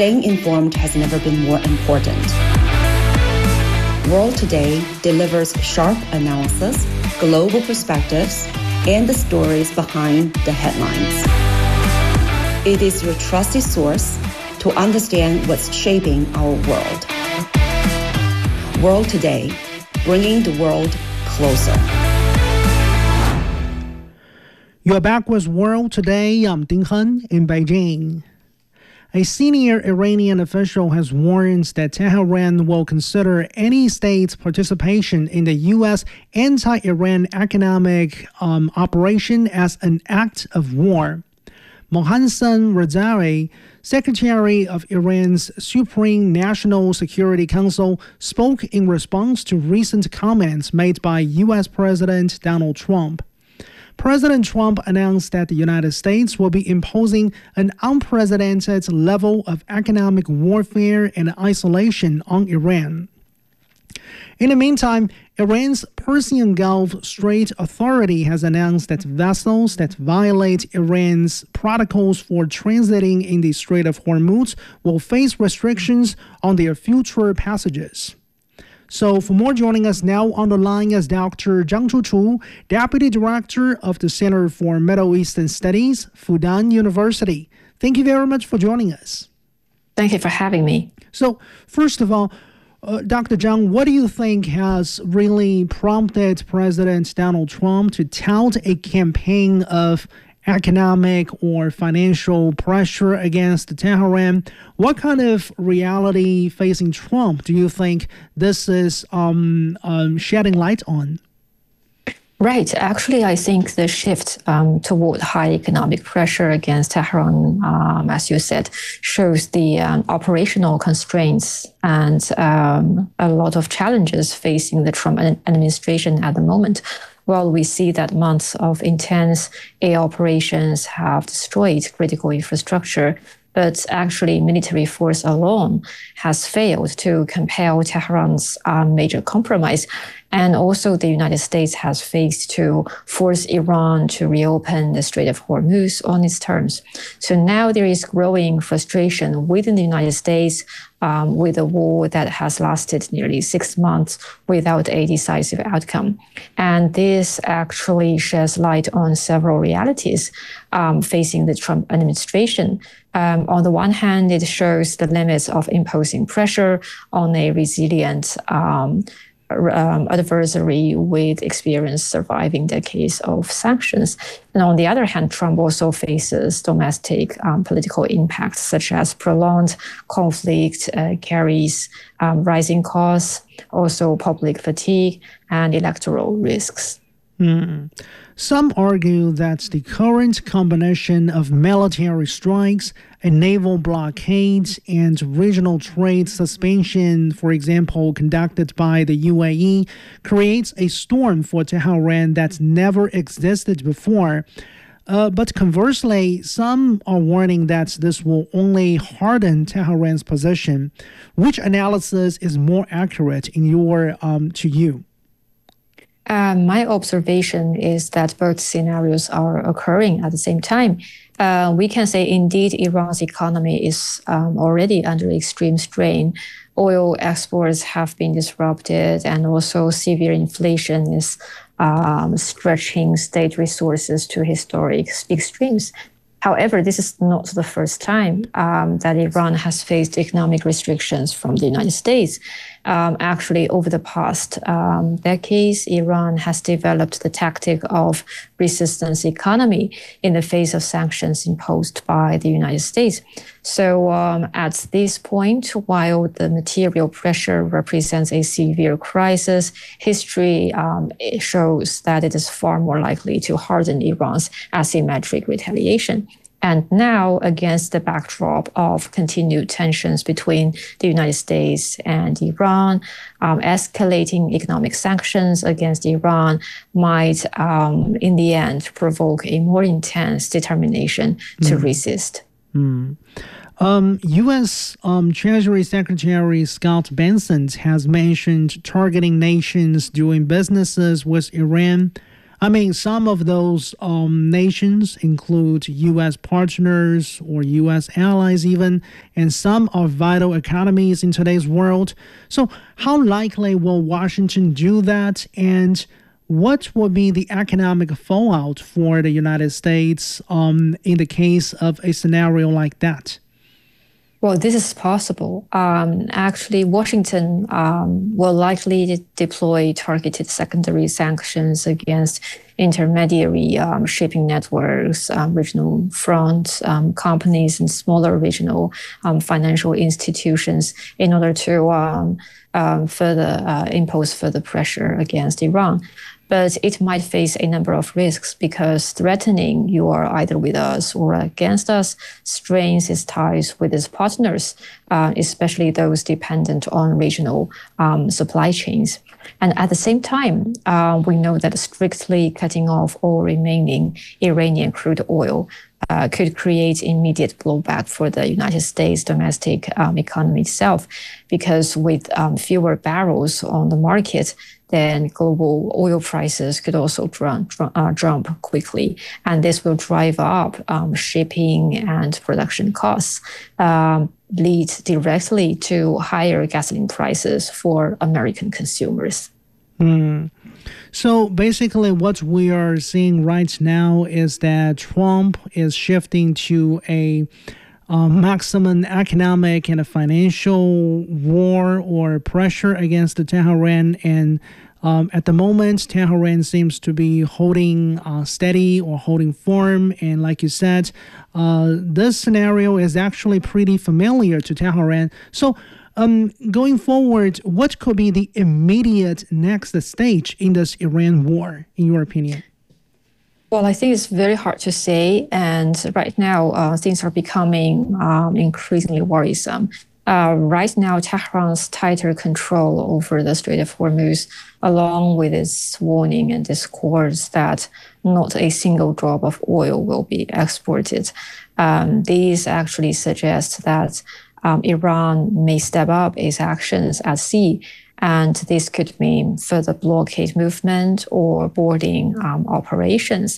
staying informed has never been more important. World Today delivers sharp analysis, global perspectives, and the stories behind the headlines. It is your trusted source to understand what's shaping our world. World Today, bringing the world closer. You're back with World Today. I'm Ding Hen in Beijing. A senior Iranian official has warned that Tehran will consider any state's participation in the U.S. anti-Iran economic operation as an act of war. Mohsen Razai, Secretary of Iran's Supreme National Security Council, spoke in response to recent comments made by U.S. President Donald Trump. President Trump announced that the United States will be imposing an unprecedented level of economic warfare and isolation on Iran. In the meantime, Iran's Persian Gulf Strait Authority has announced that vessels that violate Iran's protocols for transiting in the Strait of Hormuz will face restrictions on their future passages. So for more, joining us now on the line is Dr. Zhang Chuchu, Deputy Director of the Center for Middle Eastern Studies, Fudan University. Thank you very much for joining us. Thank you for having me. So first of all, Dr. Zhang, what do you think has really prompted President Donald Trump to tout a campaign of economic or financial pressure against Tehran? What kind of reality facing Trump do you think this is shedding light on? Right. Actually, I think the shift toward high economic pressure against Tehran, as you said, shows the operational constraints and a lot of challenges facing the Trump administration at the moment. Well, we see that months of intense air operations have destroyed critical infrastructure, but actually military force alone has failed to compel Tehran's major compromise. And also the United States has faced to force Iran to reopen the Strait of Hormuz on its terms. So now there is growing frustration within the United States with a war that has lasted nearly 6 months without a decisive outcome. And this actually sheds light on several realities facing the Trump administration. On the one hand, it shows the limits of imposing pressure on a resilient adversary with experience surviving decades of sanctions. And on the other hand, Trump also faces domestic political impacts, such as prolonged conflict carries rising costs, also public fatigue and electoral risks. Some argue that the current combination of military strikes, a naval blockade, and regional trade suspension, for example, conducted by the UAE, creates a storm for Tehran that's never existed before. But conversely, some are warning that this will only harden Tehran's position. Which analysis is more accurate in your to you? My observation is that both scenarios are occurring at the same time. We can say indeed Iran's economy is already under extreme strain. Oil exports have been disrupted, and also severe inflation is stretching state resources to historic extremes. However, this is not the first time that Iran has faced economic restrictions from the United States. Actually, over the past decades, Iran has developed the tactic of resistance economy in the face of sanctions imposed by the United States. So at this point, while the material pressure represents a severe crisis, history shows that it is far more likely to harden Iran's asymmetric retaliation. And now, against the backdrop of continued tensions between the United States and Iran, escalating economic sanctions against Iran might, in the end, provoke a more intense determination to resist. U.S. Treasury Secretary Scott Bessent has mentioned targeting nations doing businesses with Iran. I mean, some of those nations include U.S. partners or U.S. allies even, and some are vital economies in today's world. So how likely will Washington do that? And what would be the economic fallout for the United States in the case of a scenario like that? Well, this is possible. Actually, Washington will likely deploy targeted secondary sanctions against intermediary shipping networks, regional front companies, and smaller regional financial institutions in order to further impose further pressure against Iran. But it might face a number of risks because threatening you are either with us or against us strains its ties with its partners, especially those dependent on regional supply chains. And at the same time, we know that strictly cutting off all remaining Iranian crude oil could create immediate blowback for the United States domestic economy itself, because with fewer barrels on the market, then global oil prices could also jump quickly. And this will drive up shipping and production costs, lead directly to higher gasoline prices for American consumers. So basically what we are seeing right now is that Trump is shifting to a maximum economic and a financial war or pressure against Tehran. And at the moment, Tehran seems to be holding steady or holding firm. And like you said, this scenario is actually pretty familiar to Tehran. So going forward, what could be the immediate next stage in this Iran war, in your opinion? Well, I think it's very hard to say. And right now, things are becoming increasingly worrisome. Right now, Tehran's tighter control over the Strait of Hormuz, along with its warning and discourse that not a single drop of oil will be exported, these actually suggest that Iran may step up its actions at sea, and this could mean further blockade movement or boarding operations.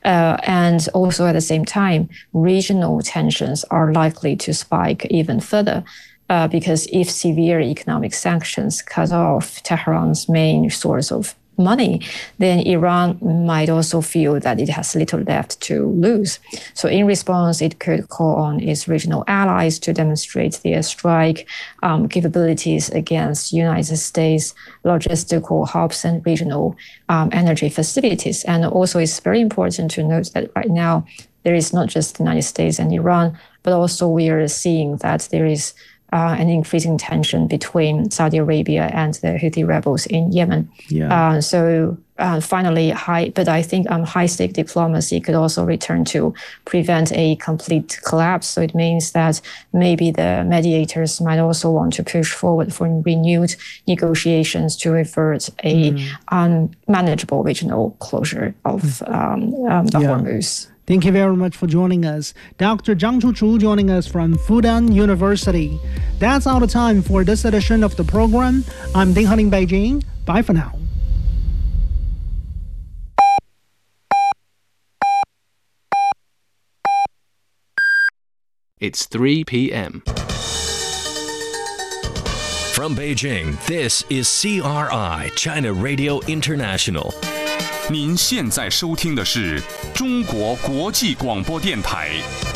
And also at the same time, regional tensions are likely to spike even further. Because if severe economic sanctions cut off Tehran's main source of money, then Iran might also feel that it has little left to lose. So in response, it could call on its regional allies to demonstrate their strike capabilities against United States logistical hubs and regional energy facilities. And also it's very important to note that right now, there is not just the United States and Iran, but also we are seeing that there is an increasing tension between Saudi Arabia and the Houthi rebels in Yemen. Yeah. Finally, high-stake diplomacy could also return to prevent a complete collapse. So it means that maybe the mediators might also want to push forward for renewed negotiations to avert a unmanageable regional closure of the Hormuz. Thank you very much for joining us. Dr. Zhang Chuchu joining us from Fudan University. That's all the time for this edition of the program. I'm Ding Han in Beijing. Bye for now. It's 3 p.m. From Beijing, this is CRI, China Radio International. 您现在收听的是中国国际广播电台。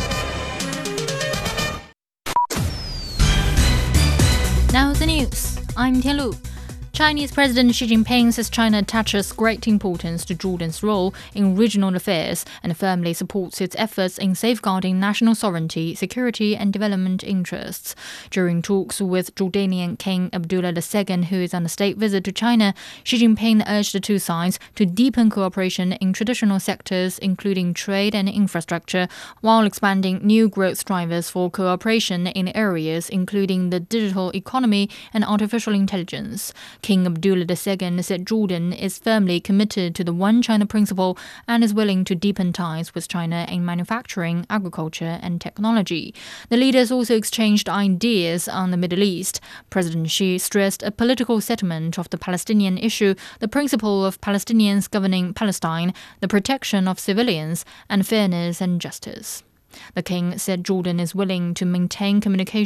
Now the news. I'm Tian Lu. Chinese President Xi Jinping says China attaches great importance to Jordan's role in regional affairs and firmly supports its efforts in safeguarding national sovereignty, security and development interests. During talks with Jordanian King Abdullah II, who is on a state visit to China, Xi Jinping urged the two sides to deepen cooperation in traditional sectors, including trade and infrastructure, while expanding new growth drivers for cooperation in areas including the digital economy and artificial intelligence. King Abdullah II said Jordan is firmly committed to the One China principle and is willing to deepen ties with China in manufacturing, agriculture and technology. The leaders also exchanged ideas on the Middle East. President Xi stressed a political settlement of the Palestinian issue, the principle of Palestinians governing Palestine, the protection of civilians, and fairness and justice. The king said Jordan is willing to maintain communication